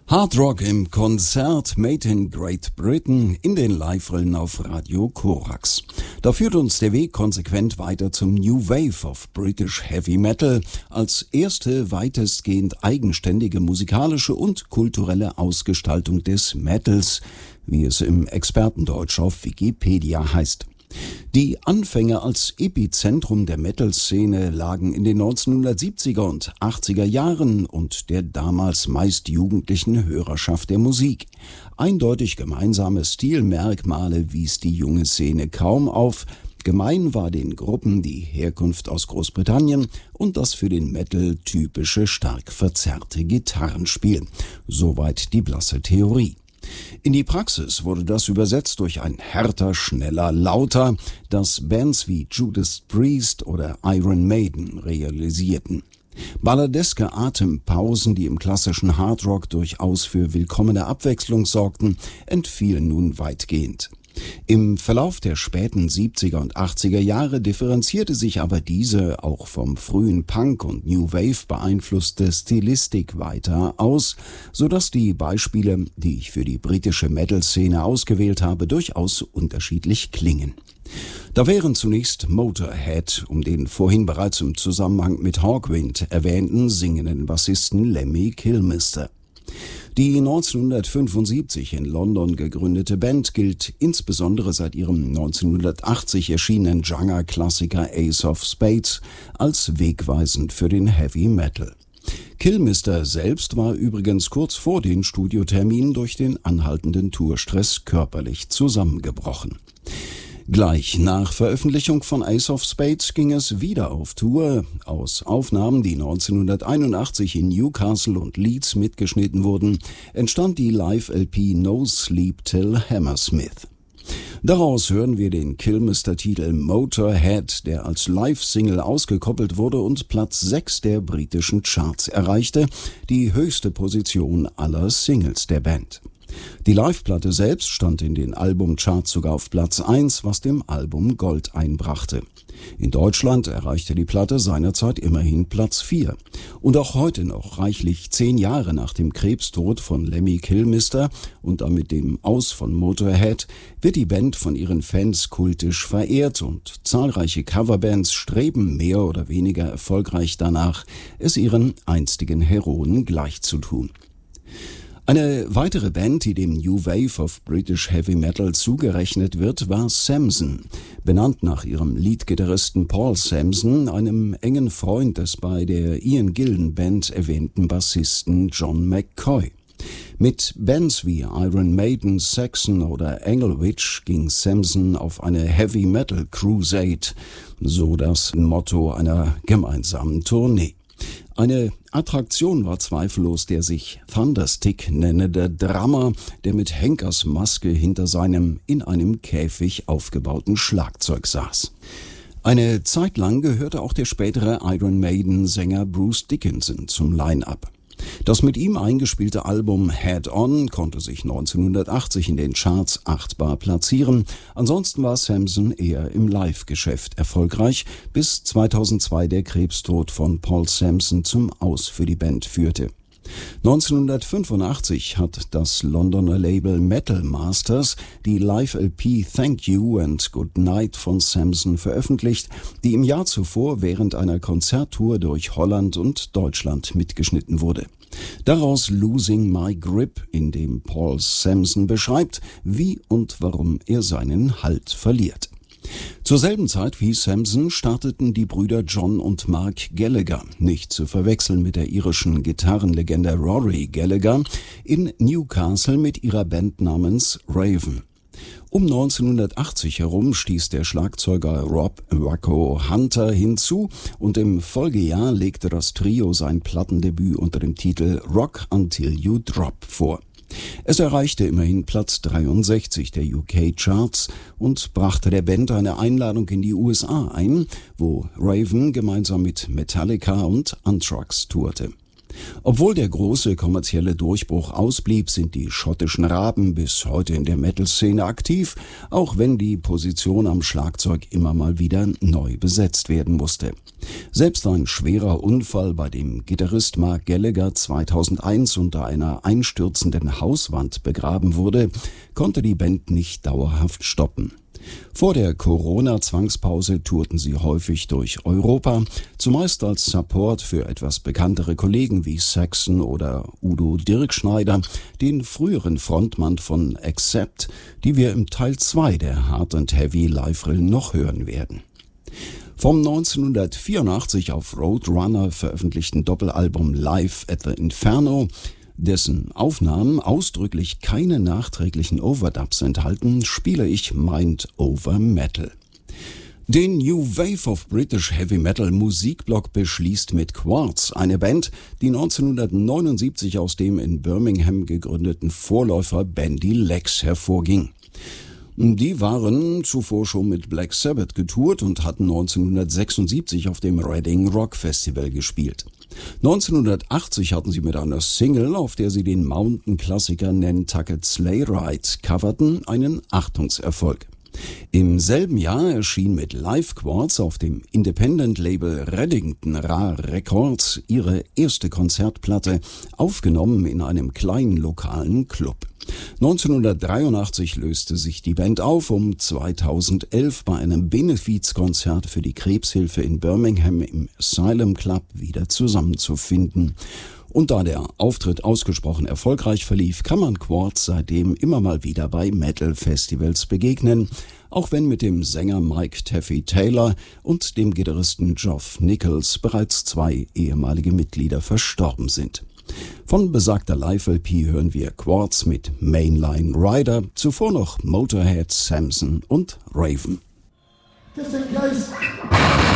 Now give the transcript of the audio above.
Hard Rock im Konzert Made in Great Britain in den Live-Rillen auf Radio Korax. Da führt uns der Weg konsequent weiter zum New Wave of British Heavy Metal als erste weitestgehend eigenständige musikalische und kulturelle Ausgestaltung des Metals, wie es im Expertendeutsch auf Wikipedia heißt. Die Anfänge als Epizentrum der Metal-Szene lagen in den 1970er und 80er Jahren und der damals meist jugendlichen Hörerschaft der Musik. Eindeutig gemeinsame Stilmerkmale wies die junge Szene kaum auf. Gemein war den Gruppen die Herkunft aus Großbritannien und das für den Metal typische stark verzerrte Gitarrenspiel. Soweit die blasse Theorie. In die Praxis wurde das übersetzt durch ein härter, schneller, lauter, das Bands wie Judas Priest oder Iron Maiden realisierten. Balladeske Atempausen, die im klassischen Hardrock durchaus für willkommene Abwechslung sorgten, entfielen nun weitgehend. Im Verlauf der späten 70er und 80er Jahre differenzierte sich aber diese auch vom frühen Punk und New Wave beeinflusste Stilistik weiter aus, sodass die Beispiele, die ich für die britische Metal-Szene ausgewählt habe, durchaus unterschiedlich klingen. Da wären zunächst Motorhead, um den vorhin bereits im Zusammenhang mit Hawkwind erwähnten singenden Bassisten Lemmy Kilmister. Die 1975 in London gegründete Band gilt insbesondere seit ihrem 1980 erschienenen Genre-Klassiker Ace of Spades als wegweisend für den Heavy Metal. Kilmister selbst war übrigens kurz vor den Studioterminen durch den anhaltenden Tourstress körperlich zusammengebrochen. Gleich nach Veröffentlichung von Ace of Spades ging es wieder auf Tour. Aus Aufnahmen, die 1981 in Newcastle und Leeds mitgeschnitten wurden, entstand die Live-LP No Sleep Till Hammersmith. Daraus hören wir den Kilmister-Titel Motorhead, der als Live-Single ausgekoppelt wurde und Platz 6 der britischen Charts erreichte, die höchste Position aller Singles der Band. Die Live-Platte selbst stand in den Albumcharts sogar auf Platz 1, was dem Album Gold einbrachte. In Deutschland erreichte die Platte seinerzeit immerhin Platz 4. Und auch heute noch, reichlich 10 Jahre nach dem Krebstod von Lemmy Kilmister und damit dem Aus von Motorhead, wird die Band von ihren Fans kultisch verehrt und zahlreiche Coverbands streben mehr oder weniger erfolgreich danach, es ihren einstigen Heroen gleichzutun. Eine weitere Band, die dem New Wave of British Heavy Metal zugerechnet wird, war Samson, benannt nach ihrem Leadgitarristen Paul Samson, einem engen Freund des bei der Ian Gillan Band erwähnten Bassisten John McCoy. Mit Bands wie Iron Maiden, Saxon oder Engelwich ging Samson auf eine Heavy Metal Crusade, so das Motto einer gemeinsamen Tournee. Eine Attraktion war zweifellos der sich Thunderstick nennende Drummer, der mit Henkersmaske hinter seinem in einem Käfig aufgebauten Schlagzeug saß. Eine Zeit lang gehörte auch der spätere Iron Maiden-Sänger Bruce Dickinson zum Line-Up. Das mit ihm eingespielte Album Head On konnte sich 1980 in den Charts achtbar platzieren. Ansonsten war Samson eher im Live-Geschäft erfolgreich, bis 2002 der Krebstod von Paul Samson zum Aus für die Band führte. 1985 hat das Londoner Label Metal Masters die Live-LP Thank You and Good Night von Samson veröffentlicht, die im Jahr zuvor während einer Konzerttour durch Holland und Deutschland mitgeschnitten wurde. Daraus Losing My Grip, in dem Paul Samson beschreibt, wie und warum er seinen Halt verliert. Zur selben Zeit wie Samson starteten die Brüder John und Mark Gallagher, nicht zu verwechseln mit der irischen Gitarrenlegende Rory Gallagher, in Newcastle mit ihrer Band namens Raven. Um 1980 herum stieß der Schlagzeuger Rob Wacko Hunter hinzu und im Folgejahr legte das Trio sein Plattendebüt unter dem Titel Rock Until You Drop vor. Es erreichte immerhin Platz 63 der UK-Charts und brachte der Band eine Einladung in die USA ein, wo Raven gemeinsam mit Metallica und Anthrax tourte. Obwohl der große kommerzielle Durchbruch ausblieb, sind die schottischen Raben bis heute in der Metal-Szene aktiv, auch wenn die Position am Schlagzeug immer mal wieder neu besetzt werden musste. Selbst ein schwerer Unfall, bei dem Gitarrist Mark Gallagher 2001 unter einer einstürzenden Hauswand begraben wurde, konnte die Band nicht dauerhaft stoppen. Vor der Corona-Zwangspause tourten sie häufig durch Europa, zumeist als Support für etwas bekanntere Kollegen wie Saxon oder Udo Dirkschneider, den früheren Frontmann von Accept, die wir im Teil 2 der Hard & Heavy Live-Rillen noch hören werden. Vom 1984 auf Roadrunner veröffentlichten Doppelalbum Live at the Inferno, dessen Aufnahmen ausdrücklich keine nachträglichen Overdubs enthalten, spiele ich Mind Over Metal. Den New Wave of British Heavy Metal Musikblock beschließt mit Quartz, eine Band, die 1979 aus dem in Birmingham gegründeten Vorläufer Bandy Legs hervorging. Die waren zuvor schon mit Black Sabbath getourt und hatten 1976 auf dem Reading Rock Festival gespielt. 1980 hatten sie mit einer Single, auf der sie den Mountain-Klassiker Nantucket Sleigh Ride coverten, einen Achtungserfolg. Im selben Jahr erschien mit Live Quartz auf dem Independent-Label Reddington Ra Records ihre erste Konzertplatte, aufgenommen in einem kleinen lokalen Club. 1983 löste sich die Band auf, um 2011 bei einem Benefizkonzert für die Krebshilfe in Birmingham im Asylum Club wieder zusammenzufinden. Und da der Auftritt ausgesprochen erfolgreich verlief, kann man Quartz seitdem immer mal wieder bei Metal-Festivals begegnen, auch wenn mit dem Sänger Mike Taffy Taylor und dem Gitarristen Geoff Nichols bereits 2 ehemalige Mitglieder verstorben sind. Von besagter Live-LP hören wir Quartz mit Mainline Rider, zuvor noch Motorhead, Samson und Raven.